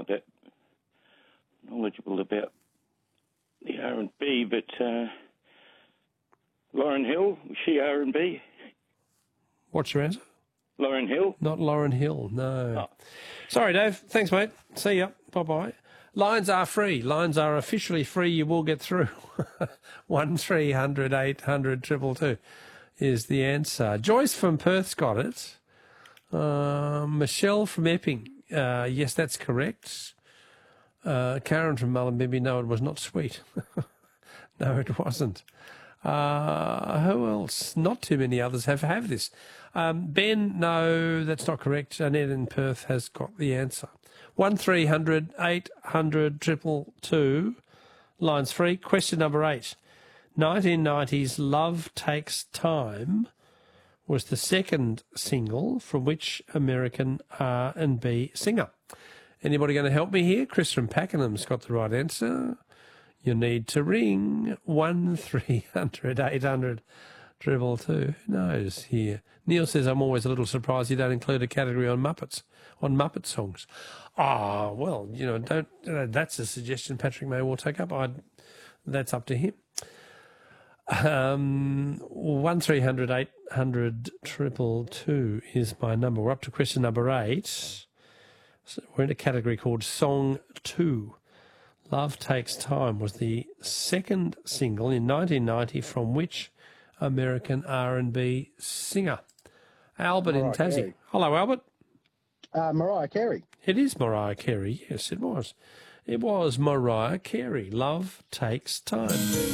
bit knowledgeable about the R&B, but Lauryn Hill, was she R&B? What's your answer? Lauryn Hill? Not Lauryn Hill, no. Oh. Sorry, Dave. Thanks, mate. See ya. Bye-bye. Lines are free. Lines are officially free. You will get through. 1300 800 222 is the answer. Joyce from Perth's got it. Michelle from Epping. Yes, that's correct. Karen from Mullumbimby. No, it was not sweet. No, it wasn't. Who else? Not too many others have this. Ben, no, that's not correct. Annette in Perth has got the answer. 1300 800 222. Lines free. Question number 8. 1990's Love Takes Time was the second single from which American R&B singer? Anybody going to help me here? Chris from Pakenham's got the right answer. You need to ring 1300 800 222. Who knows here? Neil says, I'm always a little surprised you don't include a category on Muppet songs. Ah, well, don't. That's a suggestion Patrick May will take up. That's up to him. 1300 800 222 is my number. We're up to question number 8. So we're in a category called Song 2. Love Takes Time was the second single in 1990 from which American R&B singer? Albert Mariah in Tassie. Carey. Hello, Albert. Mariah Carey. It is Mariah Carey. Yes, it was. It was Mariah Carey. Love Takes Time.